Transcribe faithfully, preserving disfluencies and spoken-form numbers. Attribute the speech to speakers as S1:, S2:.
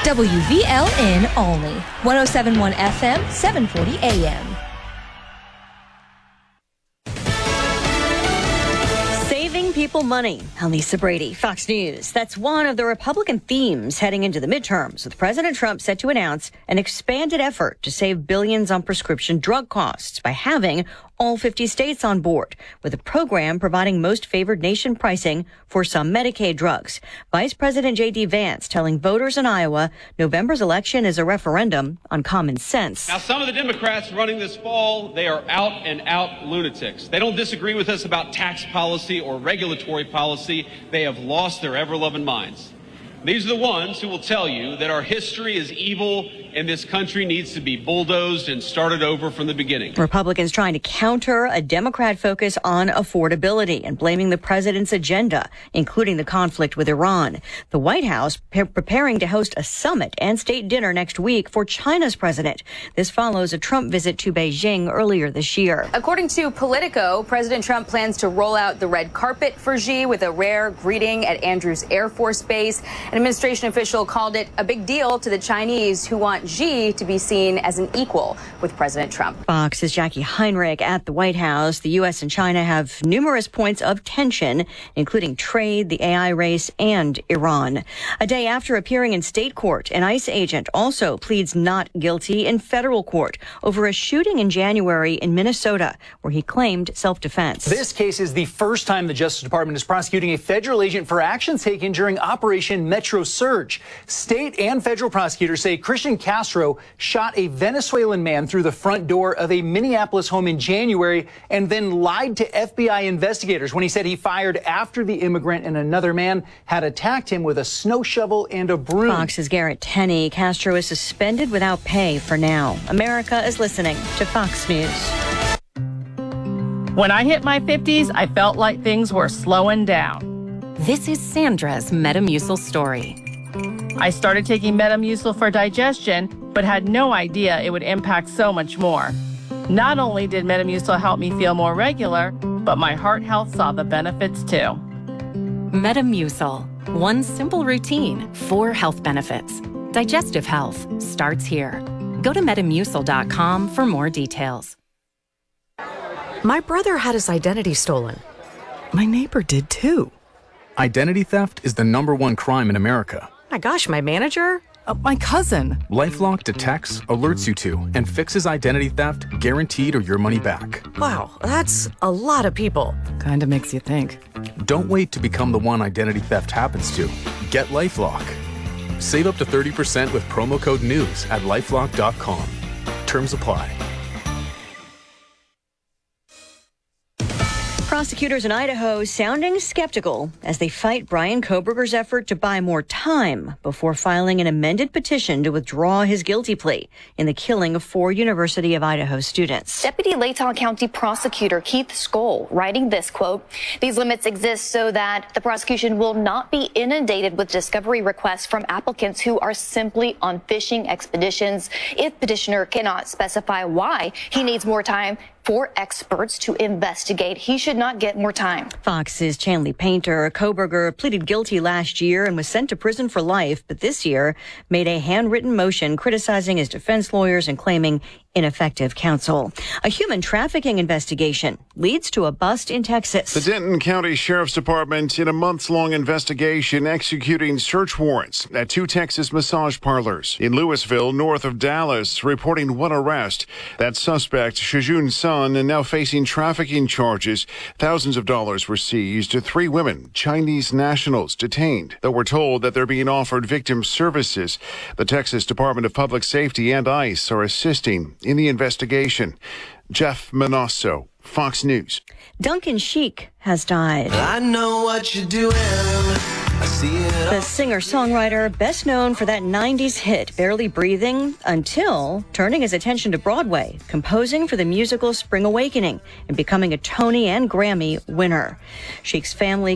S1: W V L N Olney, one oh seven point one F M, seven forty A M.
S2: Saving people money. I'm Lisa Brady, Fox News. That's one of the Republican themes heading into the midterms, with President Trump set to announce an expanded effort to save billions on prescription drug costs by having all fifty states on board, with a program providing most favored nation pricing for some Medicaid drugs. Vice President J D. Vance telling voters in Iowa November's election is a referendum on common sense.
S3: Now, some of the Democrats running this fall, they are out and out lunatics. They don't disagree with us about tax policy or regulatory policy. They have lost their ever-loving minds. These are the ones who will tell you that our history is evil and this country needs to be bulldozed and started over from the beginning.
S2: Republicans trying to counter a Democrat focus on affordability and blaming the president's agenda, including the conflict with Iran. The White House pre- preparing to host a summit and state dinner next week for China's president. This follows a Trump visit to Beijing earlier this year.
S4: According to Politico, President Trump plans to roll out the red carpet for Xi with a rare greeting at Andrews Air Force Base. An administration official called it a big deal to the Chinese, who want Xi to be seen as an equal with President Trump.
S2: Fox's Jackie Heinrich at the White House. The U S and China have numerous points of tension, including trade, the A I race, and Iran. A day after appearing in state court, an ICE agent also pleads not guilty in federal court over a shooting in January in Minnesota, where he claimed self-defense.
S5: This case is the first time the Justice Department is prosecuting a federal agent for actions taken during Operation Metro Surge. State and federal prosecutors say Christian Castro shot a Venezuelan man through the front door of a Minneapolis home in January and then lied to F B I investigators when he said he fired after the immigrant and another man had attacked him with a snow shovel and a broom.
S2: Fox's Garrett Tenney. Castro is suspended without pay for now. America is listening to Fox News.
S6: When I hit my fifties, I felt like things were slowing down.
S7: This is Sandra's Metamucil story.
S6: I started taking Metamucil for digestion, but had no idea it would impact so much more. Not only did Metamucil help me feel more regular, but my heart health saw the benefits too.
S7: Metamucil. One simple routine, four health benefits. Digestive health starts here. Go to metamucil dot com for more details.
S8: My brother had his identity stolen. My neighbor did too.
S9: Identity theft is the number one crime in America.
S8: My gosh, my manager?
S10: Uh, my cousin.
S9: LifeLock detects, alerts you to, and fixes identity theft, guaranteed or your money back.
S8: Wow, that's a lot of people.
S10: Kinda makes you think.
S9: Don't wait to become the one identity theft happens to. Get LifeLock. Save up to thirty percent with promo code NEWS at lifelock dot com. Terms apply.
S2: Prosecutors in Idaho sounding skeptical as they fight Bryan Kohberger's effort to buy more time before filing an amended petition to withdraw his guilty plea in the killing of four University of Idaho students.
S11: Deputy Layton County Prosecutor Keith Skoll writing this, quote, "These limits exist so that the prosecution will not be inundated with discovery requests from applicants who are simply on fishing expeditions. If petitioner cannot specify why he needs more time for experts to investigate, he should not get more time."
S2: Fox's Chanley Painter. Kohberger pleaded guilty last year and was sent to prison for life, but this year made a handwritten motion criticizing his defense lawyers and claiming ineffective counsel. A human trafficking investigation leads to a bust in Texas.
S12: The Denton County Sheriff's Department in a months-long investigation executing search warrants at two Texas massage parlors in Louisville, north of Dallas, reporting one arrest. That suspect, Shajun Sun, and now facing trafficking charges. Thousands of dollars were seized. Three women, Chinese nationals, detained, though we're told that they're being offered victim services. The Texas Department of Public Safety and ICE are assisting in the investigation. Jeff Manasso, Fox News.
S2: Duncan Sheik has died.
S13: I know what you're doing. I see it.
S2: The singer-songwriter, best known for that nineties hit, Barely Breathing, until turning his attention to Broadway, composing for the musical Spring Awakening, and becoming a Tony and Grammy winner. Sheik's family